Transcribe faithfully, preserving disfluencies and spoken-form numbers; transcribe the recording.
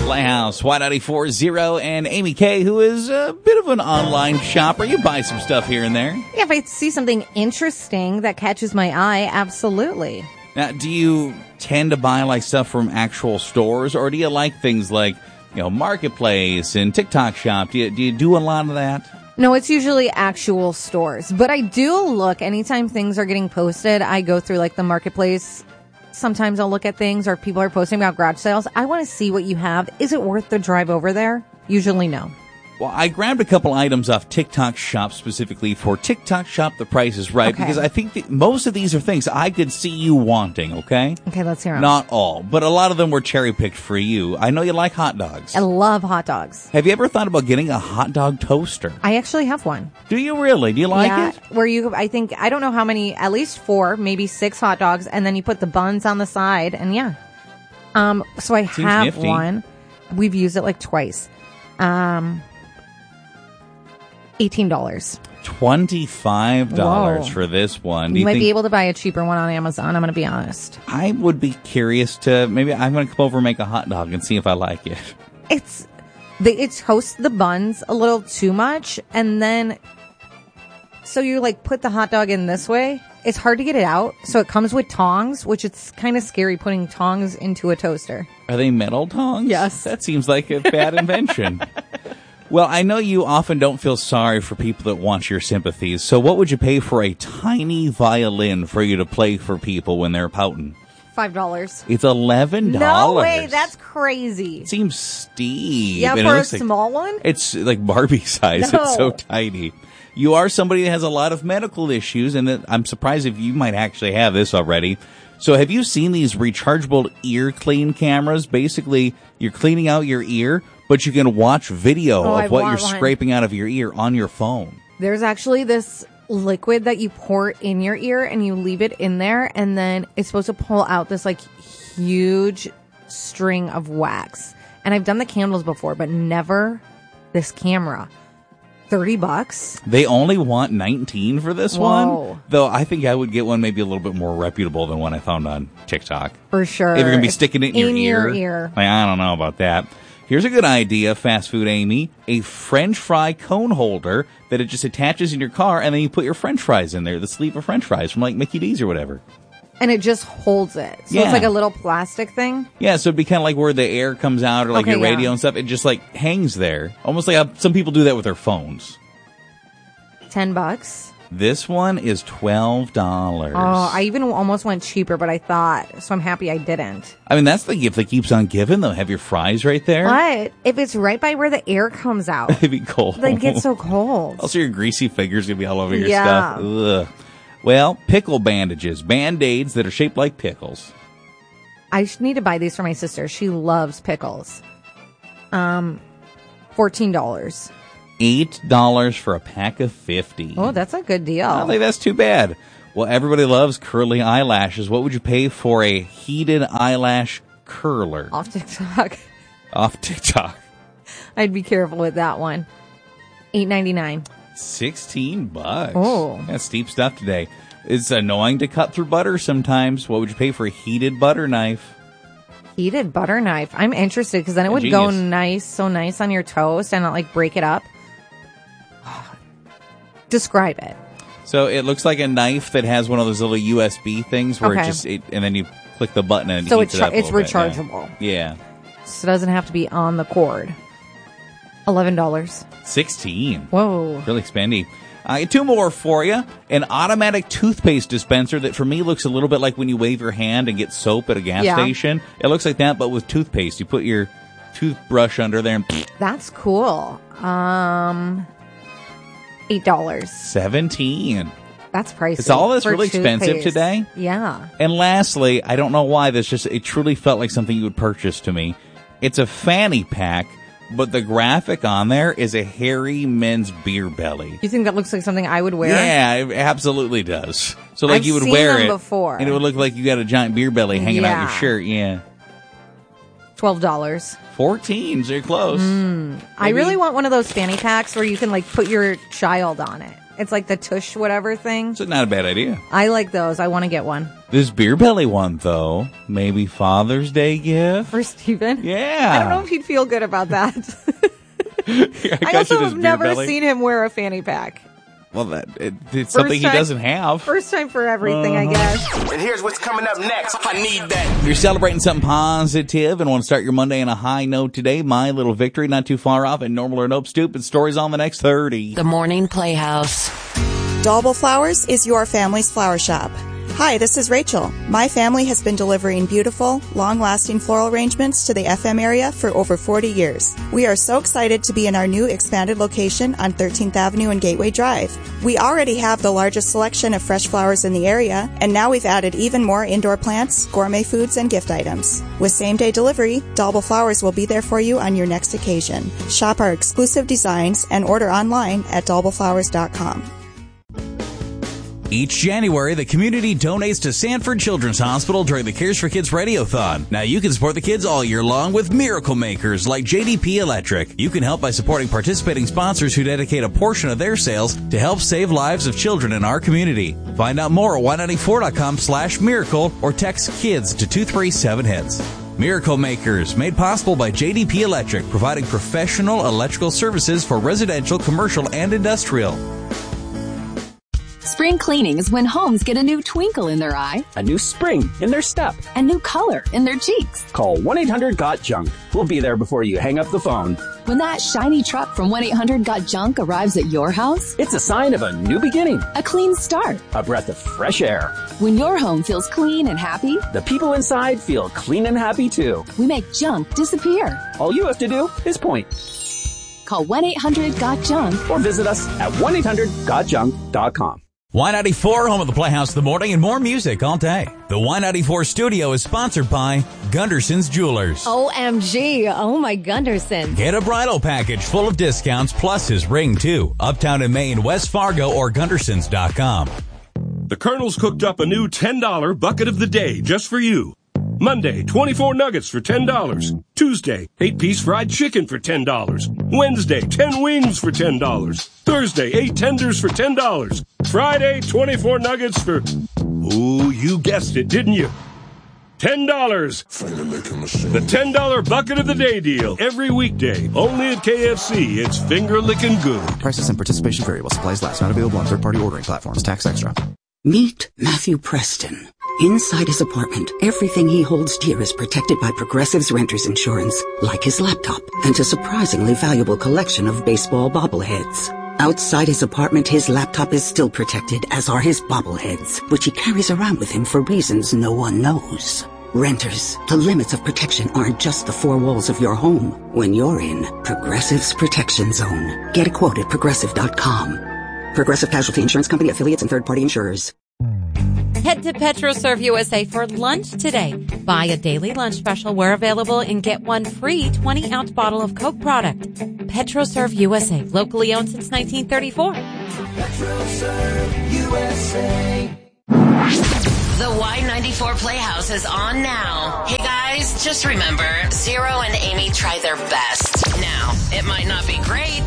Playhouse, Y ninety-four Zero, and Amy K, who is a bit of an online shopper. You buy some stuff here and there. Yeah, if I see something interesting that catches my eye, absolutely. Now, do you tend to buy like stuff from actual stores, or do you like things like, you know, Marketplace and TikTok Shop? Do you, do you do a lot of that? No, it's usually actual stores. But I do look, anytime things are getting posted, I go through like the Marketplace. Sometimes I'll look at things or people are posting about garage sales. I want to see what you have. Is it worth the drive over there? Usually no. Well, I grabbed a couple items off TikTok Shop specifically for TikTok Shop The Price is Right, Okay. because I think that most of these are things I could see you wanting, okay? Okay, let's hear them. Not all, but a lot of them were cherry-picked for you. I know you like hot dogs. I love hot dogs. Have you ever thought about getting a hot dog toaster? I actually have one. Do you really? Do you like yeah, it? where you, I think, I don't know how many, at least four, maybe six hot dogs, and then you put the buns on the side, and yeah. Um, so I Seems have nifty. one. We've used it like twice. Um, eighteen dollars. twenty-five dollars Whoa. for this one. Do You, you might think be able to buy a cheaper one on Amazon, I'm going to be honest. I would be curious to, maybe I'm going to come over and make a hot dog and see if I like it. It's, they, it toasts the buns a little too much, and then, so you like put the hot dog in this way. It's hard to get it out, so it comes with tongs, which it's kind of scary putting tongs into a toaster. Are they metal tongs? Yes. That seems like a bad invention. Well, I know you often don't feel sorry for people that want your sympathies, so what would you pay for a tiny violin for you to play for people when they're pouting? Five dollars. It's eleven dollars. No way, that's crazy. It seems steep. Yeah, and it for a looks like- small one? It's like Barbie size. No. It's so tiny. You are somebody that has a lot of medical issues, and that I'm surprised if you might actually have this already. So have you seen these rechargeable ear clean cameras? Basically, you're cleaning out your ear, but you can watch video Oh, I of what want you're one. scraping out of your ear on your phone. There's actually this liquid that you pour in your ear and you leave it in there, and then it's supposed to pull out this like huge string of wax. And I've done the candles before, but never this camera. thirty bucks? They only want nineteen for this Whoa. one, though I think I would get one maybe a little bit more reputable than one I found on TikTok. For sure. If you're going to be sticking it in, In your, your ear. Like, I don't know about that. Here's a good idea, fast food Amy. A French fry cone holder that it just attaches in your car, and then you put your French fries in there, the sleeve of French fries from like Mickey D's or whatever. And it just holds it. So Yeah. it's like a little plastic thing. Yeah, so it'd be kind of like where the air comes out or like Okay, your radio yeah. and stuff. It just like hangs there. Almost like how some people do that with their phones. Ten bucks. This one is twelve dollars. Oh, I even almost went cheaper, but I thought, so I'm happy I didn't. I mean, that's the gift that keeps on giving, though. Have your fries right there. But if it's right by where the air comes out, It'd be cold. they'd get so cold. Also, your greasy fingers gonna be all over your Yeah. stuff. Ugh. Well, pickle bandages, Band-Aids that are shaped like pickles. I sh- need to buy these for my sister. She loves pickles. Um, fourteen dollars. Eight dollars for a pack of fifty. Oh, that's a good deal. I don't think that's too bad. Well, everybody loves curly eyelashes. What would you pay for a heated eyelash curler Off TikTok. off TikTok? I'd be careful with that one. Eight ninety nine. Sixteen bucks. Oh. That's steep stuff today. It's annoying to cut through butter sometimes. What would you pay for a heated butter knife? Heated butter knife. I'm interested because then it would go Ingenious. nice, so nice on your toast and not like break it up. Describe it. So it looks like a knife that has one of those little U S B things where it Okay. just, it, and then you click the button and it So heats it it char- up a it's little bit, yeah. rechargeable. Yeah. So it doesn't have to be on the cord. Eleven dollars. sixteen. Whoa. Really spendy. Uh, two more for you. An automatic toothpaste dispenser that for me looks a little bit like when you wave your hand and get soap at a gas Yeah. station. It looks like that, but with toothpaste. You put your toothbrush under there and That's cool. Um, eight dollars. seventeen. That's pricey. It's all that's for really expensive toothpaste. today. Yeah. And lastly, I don't know why this just, it truly felt like something you would purchase to me. It's a fanny pack, but the graphic on there is a hairy men's beer belly. You think that looks like something I would wear? Yeah, it absolutely does. So like I've you would seen wear them it before. and it would look like you got a giant beer belly hanging out Yeah. your shirt. Yeah. Twelve dollars. fourteen, so you're close. I Maybe- really want one of those fanny packs where you can like put your child on it. It's like the tush whatever thing. It's not a bad idea. I like those. I want to get one. This Beer Belly one, though, maybe Father's Day gift? For Steven? Yeah. I don't know if he'd feel good about that. I, I also have never belly. seen him wear a fanny pack. Well, that it, it's First something time, he doesn't have. First time for everything, uh-huh. I guess. And here's what's coming up next. I need that. You're celebrating something positive and want to start your Monday on a high note today. My little victory, not too far off, and normal or nope stupid stories on the next thirty. The Morning Playhouse. Dalbel Flowers is your family's flower shop. Hi, this is Rachel. My family has been delivering beautiful, long-lasting floral arrangements to the F M area for over forty years. We are so excited to be in our new expanded location on thirteenth Avenue and Gateway Drive. We already have the largest selection of fresh flowers in the area, and now we've added even more indoor plants, gourmet foods, and gift items. With same-day delivery, Dalbel Flowers will be there for you on your next occasion. Shop our exclusive designs and order online at dalbel flowers dot com. Each January, the community donates to Sanford Children's Hospital during the Cares for Kids Radiothon. Now you can support the kids all year long with miracle makers like J D P Electric. You can help by supporting participating sponsors who dedicate a portion of their sales to help save lives of children in our community. Find out more at y ninety-four dot com slash miracle or text KIDS to two three seven hits. Miracle Makers, made possible by J D P Electric, providing professional electrical services for residential, commercial, and industrial. Spring cleaning is when homes get a new twinkle in their eye, a new spring in their step, a new color in their cheeks. Call one eight hundred got junk. We'll be there before you hang up the phone. When that shiny truck from one eight hundred got junk arrives at your house, it's a sign of a new beginning, a clean start, a breath of fresh air. When your home feels clean and happy, the people inside feel clean and happy too. We make junk disappear. All you have to do is point. Call one eight hundred got junk or visit us at one eight hundred got junk dot com. Y ninety-four, home of the Playhouse in the morning, and more music all day. The Y ninety-four studio is sponsored by Gunderson's Jewelers. O M G. Oh, my Gunderson. Get a bridal package full of discounts plus his ring, too. Uptown in Maine, West Fargo, or Gundersons dot com. The Colonel's cooked up a new ten dollar bucket of the day just for you. Monday, twenty-four nuggets for ten dollars. Tuesday, eight-piece fried chicken for ten dollars. Wednesday, ten wings for ten dollars. Thursday, eight tenders for ten dollars. Friday, twenty-four nuggets for... Ooh, you guessed it, didn't you? ten dollars. The ten dollar bucket of the day deal. Every weekday. Only at K F C. It's finger-licking good. Prices and participation vary while supplies last. Not available on third-party ordering platforms. Tax extra. Meet Matthew Preston. Inside his apartment, everything he holds dear is protected by Progressive's Renter's Insurance, like his laptop and a surprisingly valuable collection of baseball bobbleheads. Outside his apartment, his laptop is still protected, as are his bobbleheads, which he carries around with him for reasons no one knows. Renters, the limits of protection aren't just the four walls of your home. When you're in Progressive's Protection Zone, get a quote at progressive dot com. Progressive Casualty Insurance Company, affiliates, and third-party insurers. Head to PetroServe U S A for lunch today. Buy a daily lunch special where available and get one free twenty ounce bottle of Coke product. PetroServe U S A, locally owned since nineteen thirty-four. PetroServe U S A. The Y ninety-four Playhouse is on now. Hey guys, just remember, Zero and Amy try their best. Now, it might not be great,